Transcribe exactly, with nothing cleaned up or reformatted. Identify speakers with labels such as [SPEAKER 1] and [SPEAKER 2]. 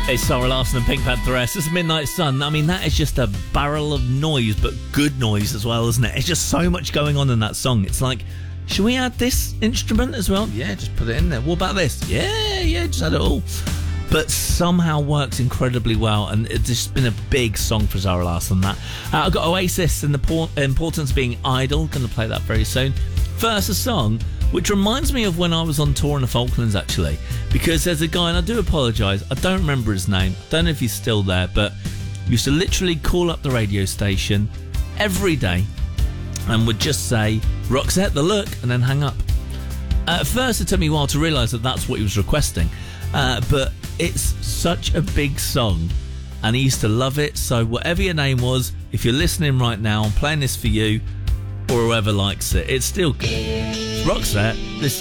[SPEAKER 1] It's Sarah Larson and Pink Pantheress. It's Midnight Sun. I mean, that is just a barrel of noise, but good noise as well, isn't it? It's just so much going on in that song. It's like, should we add this instrument as well? Yeah, just put it in there. What about this? Yeah, yeah, just add it all. But somehow works incredibly well, and it's just been a big song for Zara Larsson. That uh, I've got Oasis and the por- importance of being idle. Going to play that very soon. First, a song which reminds me of when I was on tour in the Falklands, actually, because there's a guy, and I do apologise, I don't remember his name, I don't know if he's still there, but used to literally call up the radio station every day and would just say, Roxette, the look, and then hang up. At first, it took me a while to realise that that's what he was requesting, uh, but it's such a big song, and he used to love it, so whatever your name was, if you're listening right now, I'm playing this for you, or whoever likes it, it's still good. It's Roxette. This